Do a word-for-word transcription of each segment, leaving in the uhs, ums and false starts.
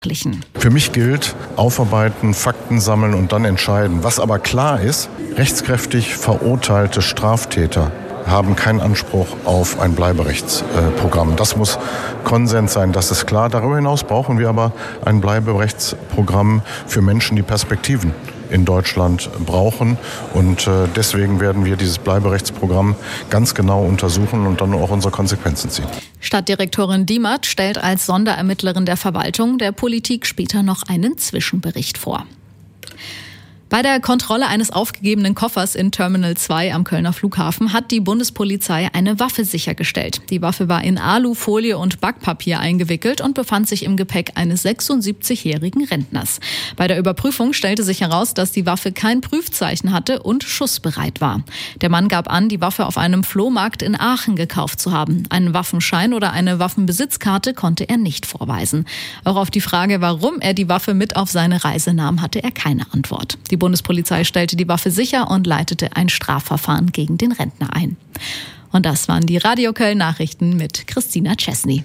Für mich gilt, aufarbeiten, Fakten sammeln und dann entscheiden. Was aber klar ist, rechtskräftig verurteilte Straftäter haben keinen Anspruch auf ein Bleiberechtsprogramm. Das muss Konsens sein, das ist klar. Darüber hinaus brauchen wir aber ein Bleiberechtsprogramm für Menschen, die Perspektiven in Deutschland brauchen. Und deswegen werden wir dieses Bleiberechtsprogramm ganz genau untersuchen und dann auch unsere Konsequenzen ziehen. Stadtdirektorin Diemert stellt als Sonderermittlerin der Verwaltung der Politik später noch einen Zwischenbericht vor. Bei der Kontrolle eines aufgegebenen Koffers in Terminal zwei am Kölner Flughafen hat die Bundespolizei eine Waffe sichergestellt. Die Waffe war in Alufolie und Backpapier eingewickelt und befand sich im Gepäck eines sechsundsiebzigjährigen Rentners. Bei der Überprüfung stellte sich heraus, dass die Waffe kein Prüfzeichen hatte und schussbereit war. Der Mann gab an, die Waffe auf einem Flohmarkt in Aachen gekauft zu haben. Einen Waffenschein oder eine Waffenbesitzkarte konnte er nicht vorweisen. Auch auf die Frage, warum er die Waffe mit auf seine Reise nahm, hatte er keine Antwort. Die Bundespolizei stellte die Waffe sicher und leitete ein Strafverfahren gegen den Rentner ein. Und das waren die Radio Köln Nachrichten mit Christina Chesney.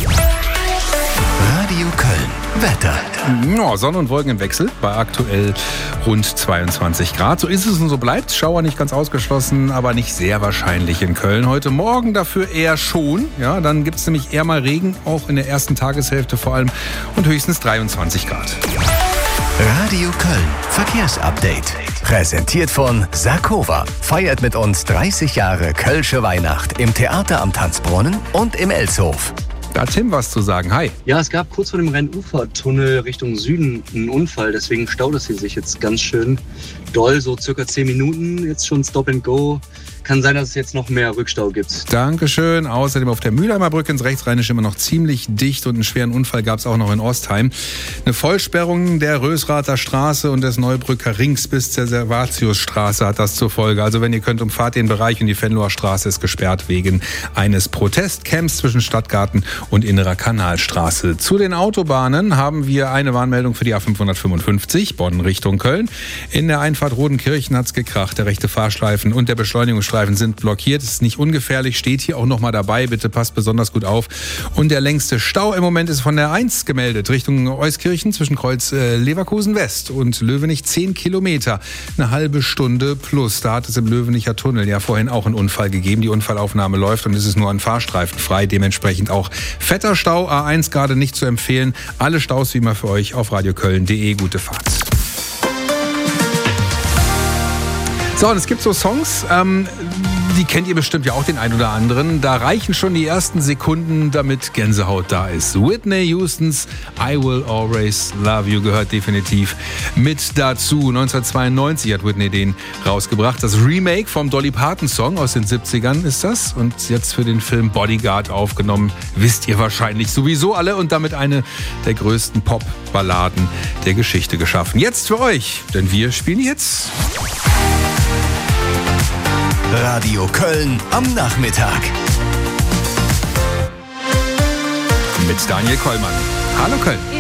Radio Köln. Wetter. Ja, Sonne und Wolken im Wechsel bei aktuell rund zweiundzwanzig Grad. So ist es und so bleibt. Schauer nicht ganz ausgeschlossen, aber nicht sehr wahrscheinlich in Köln. Heute Morgen dafür eher schon. Ja, dann gibt es nämlich eher mal Regen, auch in der ersten Tageshälfte vor allem und höchstens dreiundzwanzig Grad. Radio Köln Verkehrsupdate. Präsentiert von Sarkova. Feiert mit uns dreißig Jahre Kölsche Weihnacht im Theater am Tanzbrunnen und im Elshof. Da hat Tim was zu sagen. Hi. Ja, es gab kurz vor dem Rheinufertunnel Richtung Süden einen Unfall. Deswegen staut es hier sich jetzt ganz schön doll. So circa zehn Minuten. Jetzt schon Stop and Go. Kann sein, dass es jetzt noch mehr Rückstau gibt. Dankeschön. Außerdem auf der Mülheimer Brücke ins Rechtsrheinische immer noch ziemlich dicht und einen schweren Unfall gab es auch noch in Ostheim. Eine Vollsperrung der Rösrather Straße und des Neubrücker Rings bis zur Servatiusstraße hat das zur Folge. Also wenn ihr könnt, umfahrt den Bereich und die Venloer Straße ist gesperrt wegen eines Protestcamps zwischen Stadtgarten und Innerer Kanalstraße. Zu den Autobahnen haben wir eine Warnmeldung für die A fünfhundertfünfundfünfzig, Bonn Richtung Köln. In der Einfahrt Rodenkirchen hat's gekracht. Der rechte Fahrstreifen und der Beschleunigungsstreifen sind blockiert. Es ist nicht ungefährlich, steht hier auch nochmal dabei. Bitte passt besonders gut auf. Und der längste Stau im Moment ist von der eins gemeldet, Richtung Euskirchen zwischen Kreuz äh, Leverkusen West und Löwenich zehn Kilometer. Eine halbe Stunde plus. Da hat es im Löwenicher Tunnel ja vorhin auch einen Unfall gegeben. Die Unfallaufnahme läuft und es ist nur ein Fahrstreifen frei. Dementsprechend auch fetter Stau. A eins gerade nicht zu empfehlen. Alle Staus wie immer für euch auf radioköln punkt de. Gute Fahrt. So, und es gibt so Songs, ähm, die kennt ihr bestimmt ja auch den einen oder anderen. Da reichen schon die ersten Sekunden, damit Gänsehaut da ist. Whitney Houstons I Will Always Love You gehört definitiv mit dazu. neunzehnhundertzweiundneunzig hat Whitney den rausgebracht. Das Remake vom Dolly Parton Song aus den siebzigern ist das. Und jetzt für den Film Bodyguard aufgenommen. Wisst ihr wahrscheinlich sowieso alle. Und damit eine der größten Pop-Balladen der Geschichte geschaffen. Jetzt für euch, denn wir spielen jetzt Radio Köln am Nachmittag. Mit Daniel Kollmann. Hallo Köln.